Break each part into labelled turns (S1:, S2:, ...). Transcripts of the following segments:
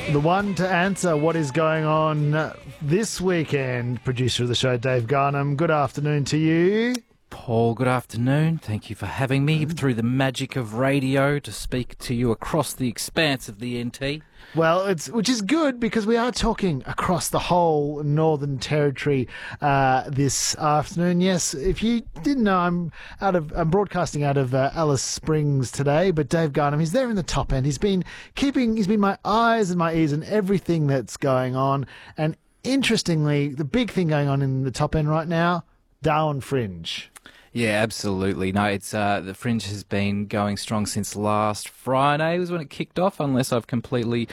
S1: The one to answer what is going on this weekend, producer of the show, Dave Garnham. Good afternoon to you.
S2: Paul, good afternoon. Thank you for having me through the magic of radio to speak to you across the expanse of the NT.
S1: Well, which is good because we are talking across the whole Northern Territory this afternoon. Yes, if you didn't know, I'm broadcasting out of Alice Springs today, but Dave Garnham, he's there in the top end. He's been my eyes and my ears and everything that's going on. And interestingly, the big thing going on in the top end right now, Darwin Fringe.
S2: Yeah, absolutely. No, it's the Fringe has been going strong since last Friday was when it kicked off, unless I've completely,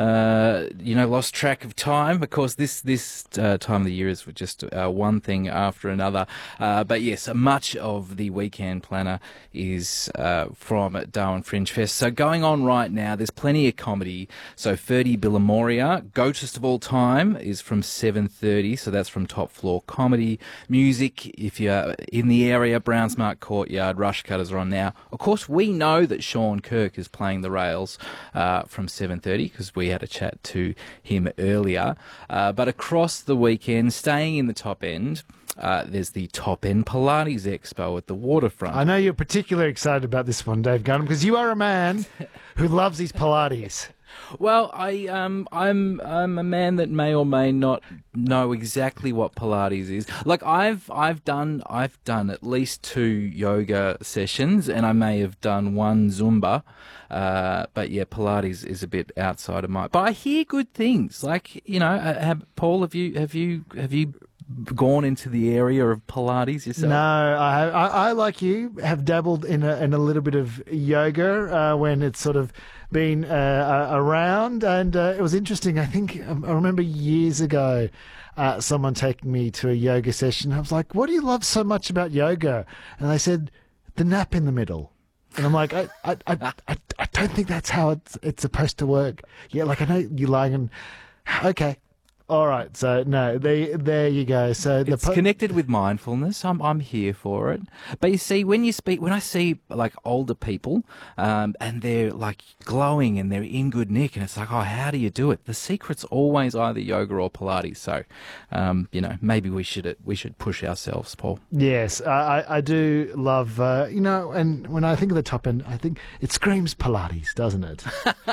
S2: lost track of time. Of course, this time of the year is just one thing after another. But yes, much of the weekend planner is from Darwin Fringe Fest. So going on right now, there's plenty of comedy. So Ferdy Billamoria, Goatest of All Time, is from 7:30. So that's from Top Floor Comedy. Music, if you're in the area, Brownsmart Courtyard, Rush Cutters are on now. Of course, we know that Sean Kirk is playing the rails from 7:30 because we had a chat to him earlier. But across the weekend, staying in the top end, there's the Top End Pilates Expo at the waterfront.
S1: I know you're particularly excited about this one, Dave Garnham, because you are a man who loves his Pilates.
S2: Well, I'm a man that may or may not know exactly what Pilates is. Like I've done at least 2 yoga sessions, and I may have done 1 Zumba. But yeah, Pilates is a bit outside of my. But I hear good things. Like Paul, have you gone into the area of Pilates yourself?
S1: No, I like you, have dabbled in a little bit of yoga when it's sort of been around, and it was interesting. I think I remember years ago someone taking me to a yoga session. I was like, "What do you love so much about yoga?" And they said, "The nap in the middle." And I'm like, I don't think that's how it's supposed to work. Yeah, like I know you're lying and okay. All right, so no, there you go. So
S2: it's connected with mindfulness. I'm here for it. But you see, when I see like older people, and they're like glowing and they're in good nick, and it's like, oh, how do you do it? The secret's always either yoga or Pilates. So, maybe we should push ourselves, Paul.
S1: Yes, I do love, and when I think of the top end, I think it screams Pilates, doesn't it?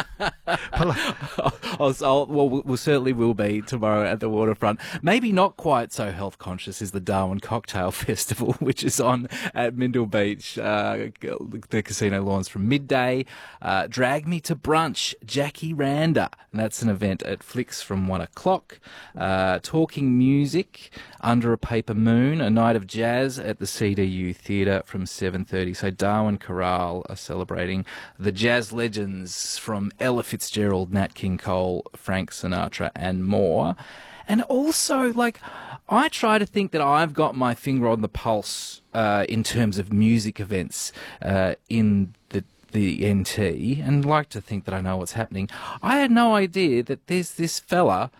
S2: We certainly will be tomorrow at the waterfront. Maybe not quite so health conscious as the Darwin Cocktail Festival, which is on at Mindle Beach, the casino lawns from midday. Drag Me to Brunch, Jackie Randa, and that's an event at Flicks from 1 o'clock. Talking Music, Under a Paper Moon, a night of jazz at the CDU Theatre from 7:30. So Darwin Chorale are celebrating the jazz legends from Ella Fitzgerald, Nat King Cole, Frank Sinatra, and more. And also, I try to think that I've got my finger on the pulse in terms of music events in the NT, and like to think that I know what's happening. I had no idea that there's this fella